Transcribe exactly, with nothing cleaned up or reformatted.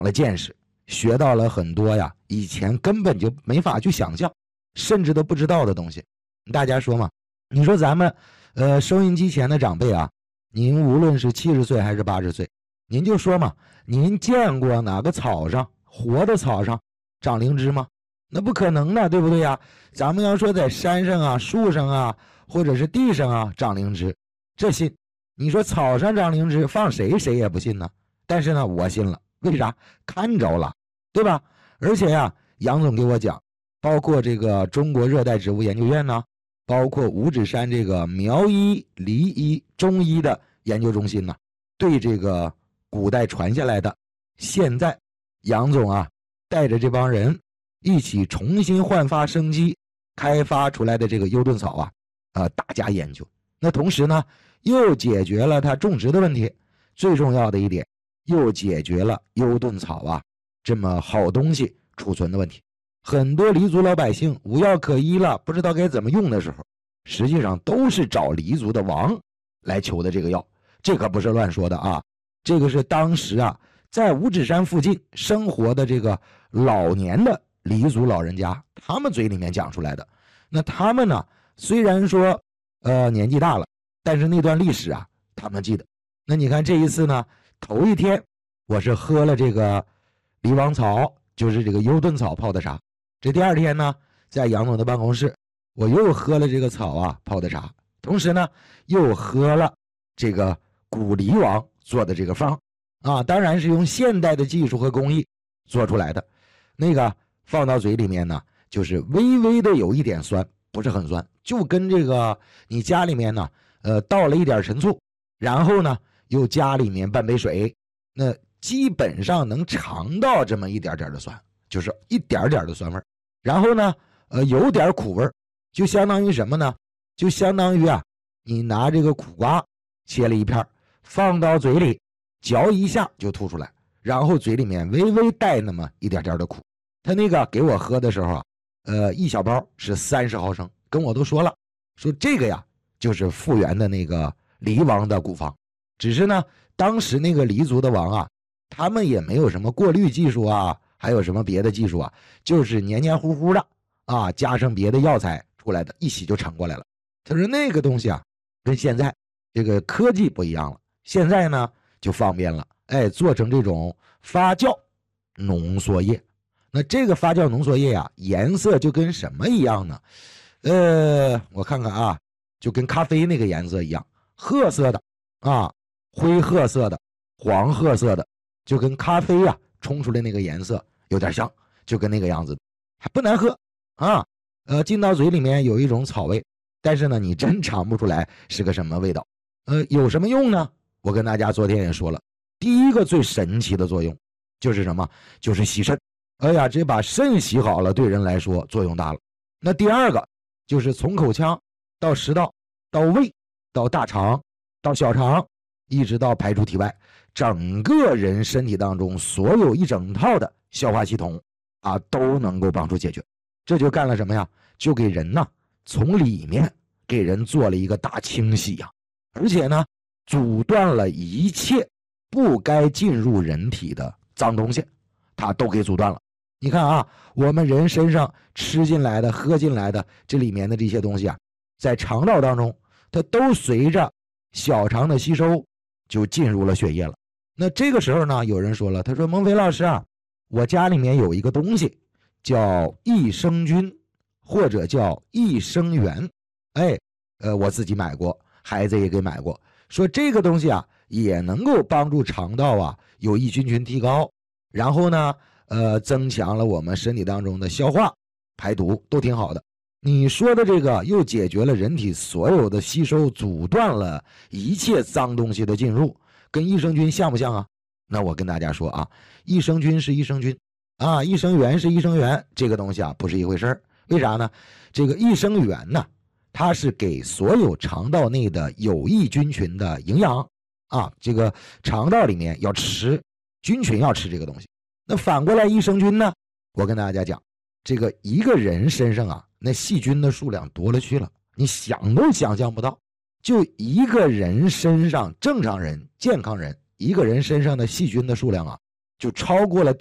了见识，学到了很多呀以前根本就没法去想象，甚至都不知道的东西。大家说嘛，你说咱们呃收音机前的长辈啊，您无论是七十岁还是八十岁，您就说嘛，您见过哪个草上活的草上长灵芝吗？那不可能的，对不对呀？咱们要说在山上啊、树上啊，或者是地上啊长灵芝，这信。你说草上长灵芝，放谁谁也不信呢。但是呢，我信了，为啥？看着了，对吧？而且呀，杨总给我讲，包括这个中国热带植物研究院呢，包括五指山这个苗医、梨医、中医的研究中心呢，对这个古代传下来的，现在杨总啊带着这帮人一起重新焕发生机，开发出来的这个优盾草啊，呃，大家研究。那同时呢，又解决了它种植的问题，最重要的一点，又解决了优盾草啊这么好东西储存的问题。很多黎族老百姓无药可医了，不知道该怎么用的时候，实际上都是找黎族的王来求的这个药。这可不是乱说的啊，这个是当时啊在五指山附近生活的这个老年的黎族老人家，他们嘴里面讲出来的。那他们呢，虽然说呃年纪大了，但是那段历史啊他们记得。那你看这一次呢，头一天我是喝了这个梨王草，就是这个优盾草泡的茶。这第二天呢，在杨总的办公室，我又喝了这个草啊泡的茶，同时呢又喝了这个古梨王做的这个方啊，当然是用现代的技术和工艺做出来的。那个放到嘴里面呢，就是微微的有一点酸，不是很酸，就跟这个你家里面呢呃倒了一点陈醋，然后呢又家里面半杯水，那基本上能尝到这么一点点的酸，就是一点点的酸味。然后呢呃有点苦味，就相当于什么呢？就相当于啊你拿这个苦瓜切了一片，放到嘴里嚼一下就吐出来，然后嘴里面微微带那么一点点的苦。他那个给我喝的时候啊，呃一小包是三十毫升，跟我都说了，说这个呀就是复原的那个黎王的古方。只是呢当时那个黎族的王啊，他们也没有什么过滤技术啊，还有什么别的技术啊，就是黏黏糊糊的啊，加上别的药材出来的，一洗就盛过来了。他说那个东西啊跟现在这个科技不一样了，现在呢就方便了，哎，做成这种发酵浓缩液。那这个发酵浓缩液啊，颜色就跟什么一样呢？呃，我看看啊，就跟咖啡那个颜色一样，褐色的啊，灰褐色的，黄褐色的，就跟咖啡啊冲出来那个颜色有点像，就跟那个样子，还不难喝啊。呃，进到嘴里面有一种草味，但是呢，你真尝不出来是个什么味道。呃，有什么用呢？我跟大家昨天也说了，第一个最神奇的作用就是什么？就是洗肾。哎呀，这把肾洗好了，对人来说作用大了。那第二个就是从口腔到食道到胃到大肠到小肠，一直到排出体外，整个人身体当中所有一整套的消化系统啊都能够帮助解决。这就干了什么呀？就给人呢从里面给人做了一个大清洗呀，而且呢阻断了一切不该进入人体的脏东西，它都给阻断了。你看啊，我们人身上吃进来的、喝进来的这里面的这些东西啊，在肠道当中，它都随着小肠的吸收就进入了血液了。那这个时候呢，有人说了，他说孟非老师啊，我家里面有一个东西叫益生菌，或者叫益生元。哎，呃，我自己买过，孩子也给买过，说这个东西啊，也能够帮助肠道啊有益菌群提高，然后呢呃，增强了我们身体当中的消化、排毒，都挺好的。你说的这个又解决了人体所有的吸收，阻断了一切脏东西的进入，跟益生菌像不像啊？那我跟大家说啊，益生菌是益生菌啊，益生元是益生元，这个东西啊不是一回事儿。为啥呢？这个益生元呢，它是给所有肠道内的有益菌群的营养啊，这个肠道里面要吃菌群，要吃这个东西。那反过来益生菌呢，我跟大家讲，这个一个人身上啊，那细菌的数量多了去了，你想都想象不到。就一个人身上，正常人、健康人，一个人身上的细菌的数量啊， 就超过了